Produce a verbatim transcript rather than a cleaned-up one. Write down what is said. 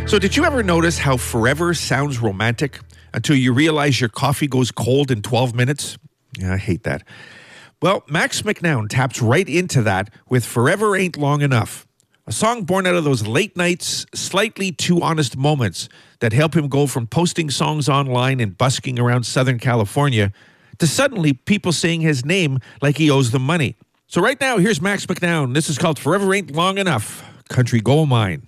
So did you ever notice how forever sounds romantic until you realize your coffee goes cold in twelve minutes? Yeah, I hate that. Well, Max McNown taps right into that with Forever Ain't Long Enough, a song born out of those late nights, slightly too honest moments that help him go from posting songs online and busking around Southern California to suddenly people saying his name like he owes them money. So right now, here's Max McNown. This is called Forever Ain't Long Enough, Country Gold Mine.